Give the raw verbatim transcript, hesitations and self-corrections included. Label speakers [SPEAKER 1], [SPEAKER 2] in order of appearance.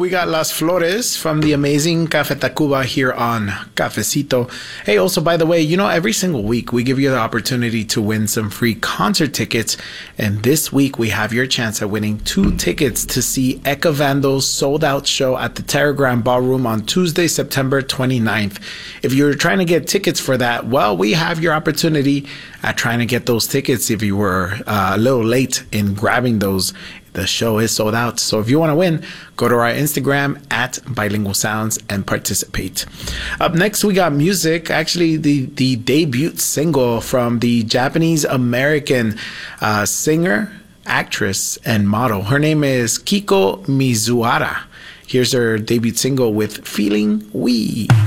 [SPEAKER 1] we got Las Flores from the amazing Café Tacuba here on Cafecito. Hey, also, by the way, you know, every single week we give you the opportunity to win some free concert tickets. And this week we have your chance at winning two tickets to see Eka Vando's sold-out show at the Terragram Ballroom on Tuesday, September twenty-ninth. If you're trying to get tickets for that, well, we have your opportunity at trying to get those tickets if you were uh, a little late in grabbing those. The show is sold out. So if you want to win, go to our Instagram at Bilingual Sounds and participate. Up next, we got music. Actually, the, the debut single from the Japanese American uh, singer, actress, and model. Her name is Kiko Mizuhara. Here's her debut single with Feeling We.